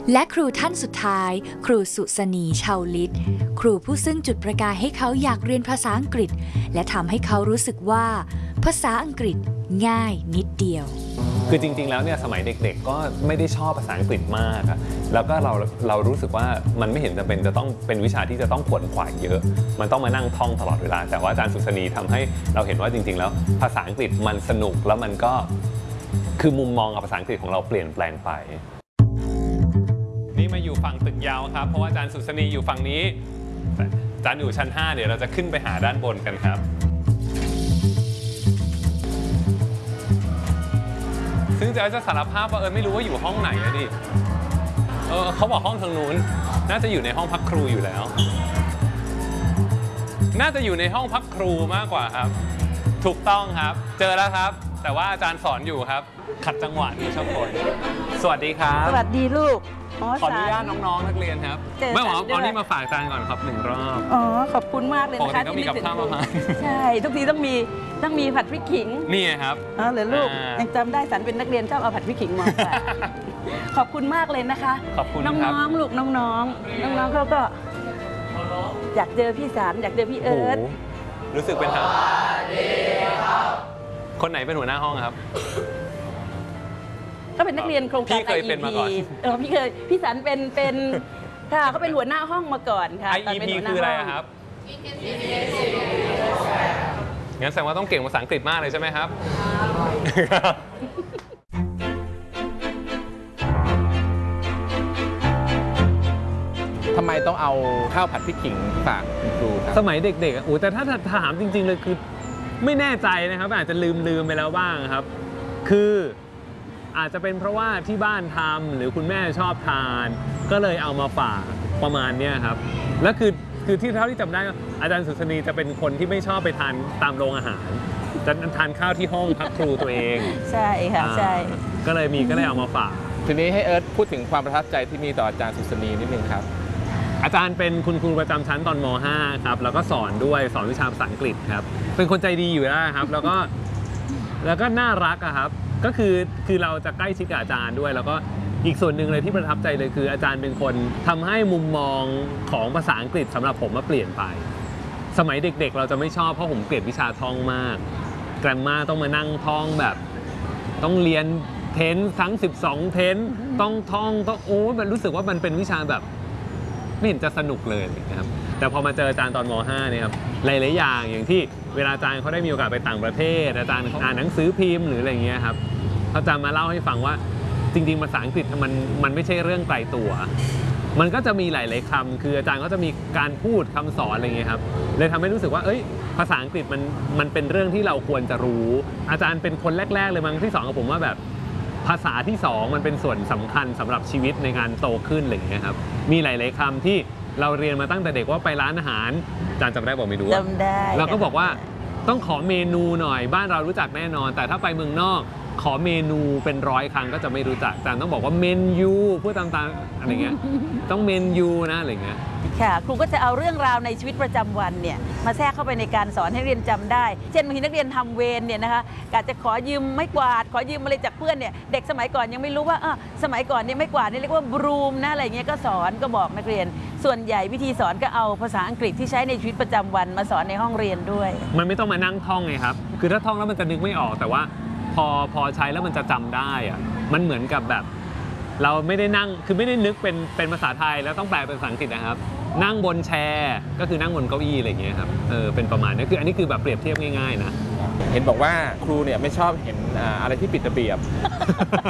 และครูท่านสุดท้ายครูสุสนีชาวลิตครูผู้ซึ่งจุดประกายให้เขาอยากเรียนภาษาอังกฤษและทำให้เขารู้สึกว่าภาษาอังกฤษง่ายนิดเดียวคือจริงๆแล้วเนี่ยสมัยเด็กๆก็ไม่ได้ชอบภาษาอังกฤษมากอะแล้วก็เรารู้สึกว่ามันไม่เห็นจำเป็นจะต้องเป็นวิชาที่จะต้องขวนขวายเยอะมันต้องมานั่งท่องตลอดเวลาแต่ว่าอาจารย์สุสนีทำให้เราเห็นว่าจริงๆแล้วภาษาอังกฤษมันสนุกแล้วมันก็คือมุมมองกับภาษาอังกฤษของเราเปลี่ยนแปลงไปนี่มาอยู่ฝั่งตึกยาวครับเพราะว่าอาจารย์สุสนีอยู่ฝั่งนี้อาจารย์อยู่ชั้น5เดี๋ยวเราจะขึ้นไปหาด้านบนกันครับซึ่งจะสารภาพว่าไม่รู้ว่าอยู่ห้องไหนอะดิเขาบอกห้องทางนู้นน่าจะอยู่ในห้องพักครูอยู่แล้วน่าจะอยู่ในห้องพักครูมากกว่าครับถูกต้องครับเจอแล้วครับแต่ว่าอาจารย์สอนอยู่ครับขัดจังหวะที่ชอบคนสวัสดีครับสวัสดีลูกขออนุญาตน้องๆนักเรียนครับไม่หวังเอานี่มาฝากอาจารย์ก่อนครับ1 รอบขอบคุณมากเลยนะคะที่มีกับข้าวมาให้ใช่ทุกทีต้องมีผัดพริกขิงนี่ครับเหรอลูกยังจำได้สันเป็นนักเรียนชอบเอาผัดพริกขิงมาฝากขอบคุณมากเลยนะคะขอบคุณน้องๆลูกน้องๆเขาก็อยากเจอพี่สันอยากเจอพี่เอิร์ธรู้สึกเป็นครับคนไหนเป็นหัวหน้าห้องครับก็เป็นนักเรียนโครงการพี่เคยเป็นมาก่อนพี่สันเป็นค่ะเขาเป็นหัวหน้าห้องมาก่อนค่ะ IEP คืออะไรครับงั้นแสดงว่าต้องเก่งภาษาอังกฤษมากเลยใช่ไหมครับทำไมต้องเอาข้าวผัดพริกขิงฝากคุณครูครับสมัยเด็กๆแต่ถ้าถามจริงๆเลยคือไม่แน่ใจนะครับอาจจะลืมไปแล้วบ้างครับคืออาจจะเป็นเพราะว่าที่บ้านทำหรือคุณแม่ชอบทานก็เลยเอามาฝากประมาณนี้ครับและคือที่เท่าที่จำได้อาจารย์สุสนีจะเป็นคนที่ไม่ชอบไปทานตามโรงอาหารจะทานข้าวที่ห้องพักครูตัวเองใช่ค่ะใช่ก็เลยเอามาฝากทีนี้ให้เอิร์ธพูดถึงความประทับใจที่มีต่ออาจารย์สุสนีนิดนึงครับอาจารย์เป็นคุณครูประจำชั้นตอนม.5 ครับแล้วก็สอนวิชาภาษาอังกฤษครับเป็นคนใจดีอยู่แล้วครับแล้วก็น่ารักครับก็คือเราจะใกล้ชิดกับอาจารย์ด้วยแล้วก็อีกส่วนหนึ่งเลยที่ประทับใจเลยคืออาจารย์เป็นคนทำให้มุมมองของภาษาอังกฤษสำหรับผมมาเปลี่ยนไปสมัยเด็กๆเราจะไม่ชอบเพราะผมเกลียดวิชาท่องมากแกรมมาต้องมานั่งท่องแบบต้องเรียนเทนส์ทั้ง12เทนส์ต้องท่องมันรู้สึกว่ามันเป็นวิชาแบบไม่เห็นจะสนุกเลยนะครับแต่พอมาเจออาจารย์ตอนม.5 เนี่ยครับหลายๆอย่างที่เวลาอาจารย์เขาได้มีโอกาสไปต่างประเทศอาจารย์เขาอ่านหนังสือพิมพ์หรืออะไรเงี้ยครับเขาจะมาเล่าให้ฟังว่าจริงๆภาษาอังกฤษมันไม่ใช่เรื่องไกลตัวมันก็จะมีหลายๆคำคืออาจารย์ก็จะมีการพูดคำสอนอะไรเงี้ยครับเลยทำให้รู้สึกว่าภาษาอังกฤษมันเป็นเรื่องที่เราควรจะรู้อาจารย์เป็นคนแรกๆเลยมั้งที่สอนกับผมว่าแบบภาษาที่2มันเป็นส่วนสำคัญสำหรับชีวิตในการโตขึ้นอะไรอย่างเงี้ยครับมีหลายๆคำที่เราเรียนมาตั้งแต่เด็กว่าไปร้านอาหารอาจารย์จำได้บอกไม่รู้จำได้เราก็บอกว่าต้องขอเมนูหน่อยบ้านเรารู้จักแน่นอนแต่ถ้าไปเมืองนอกขอเมนูเป็น100 ครั้งก็จะไม่รู้จักอาจารย์ต้องบอกว่าเมนูพูดตามๆอะไรเงี้ยต้องเมนูนะอะไรเงี้ยค่ะครูก็จะเอาเรื่องราวในชีวิตประจำวันเนี่ยมาแทรกเข้าไปในการสอนให้เรียนจำได้เช่นบางทีนักเรียนทำเวรเนี่ยนะคะกะจะขอยืมไม้กวาดขอยืมอะไรจากเพื่อนเนี่ยเด็กสมัยก่อนยังไม่รู้ว่าสมัยก่อนเนี่ยไม้กวาดนี่เรียกว่าบรูมนะอะไรเงี้ยก็สอนก็บอกนักเรียนส่วนใหญ่วิธีสอนก็เอาภาษาอังกฤษที่ใช้ในชีวิตประจำวันมาสอนในห้องเรียนด้วยมันไม่ต้องมานั่งท่องไงครับคือถ้าท่องแล้วมันจะนึกไม่ออกแต่ว่าพอใช้แล้วมันจะจำได้อะมันเหมือนกับแบบเราไม่ได้นั่งคือไม่ได้นึกเป็นภาษาไทยแล้วต้องแปลเป็นภาษาอังกฤษนะครับนั่งบนแชร์ก็คือนั่งบนเก้าอี้อะไรอย่างเงี้ยครับเป็นประมาณนี้คืออันนี้คือแบบเปรียบเทียบง่ายๆนะเห็นบอกว่าครูเนี่ยไม่ชอบเห็นอะไรที่ผิดระเบียบ